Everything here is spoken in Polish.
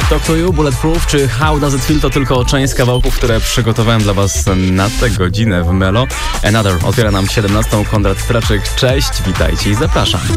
Talk to You, Bulletproof czy How Does It Feel to tylko część z kawałków, które przygotowałem dla Was na tę godzinę w Melo. Another otwiera nam 17. Konrad Straczyk. Cześć, witajcie i zapraszam.